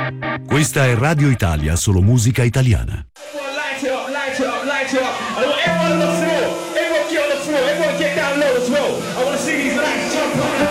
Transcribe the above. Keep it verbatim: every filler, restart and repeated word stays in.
Questa è Radio Italia, solo musica italiana. Light you up, light you up, light you up. I want everyone on the floor. Everyone get on the floor. Everyone get down low as well. I want to see these lights jump up.